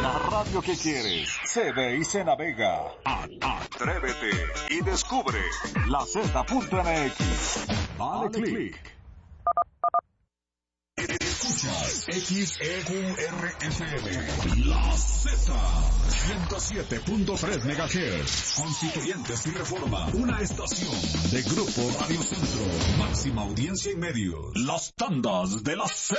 La radio que quieres se ve y se navega. Atrévete y descubre la Z.mx. Dale click. Escuchas XEQRFM, La Z, 107.3 MHz, Constituyentes y Reforma, una estación de Grupo Radio Centro, máxima audiencia y medios, las tandas de la Z.